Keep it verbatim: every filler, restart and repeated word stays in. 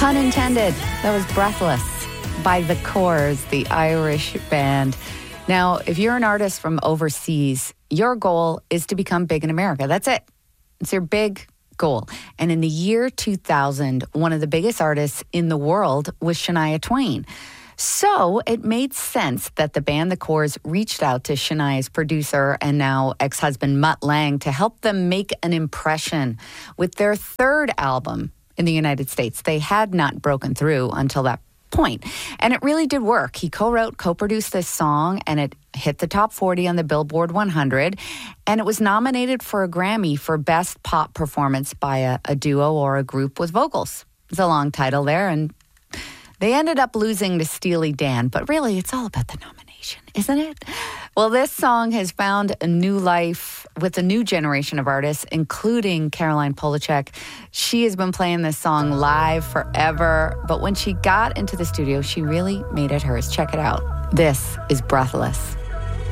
Pun intended. That was Breathless by The Corrs, the Irish band. Now, if you're an artist from overseas, your goal is to become big in America. That's it. It's your big goal. And in the year two thousand, one of the biggest artists in the world was Shania Twain. So it made sense that the band The Corrs reached out to Shania's producer and now ex-husband Mutt Lange to help them make an impression with their third album in the United States. They had not broken through until that point. And it really did work. He co-wrote, co-produced this song, and it hit the top forty on the Billboard one hundred. And it was nominated for a Grammy for Best Pop Performance by a, a duo or a group with vocals. It's a long title there, and they ended up losing to Steely Dan. But really, it's all about the nomination, isn't it? Well, this song has found a new life with a new generation of artists, including Caroline Polachek. She has been playing this song live forever, but when she got into the studio, she really made it hers. Check it out. This is Breathless.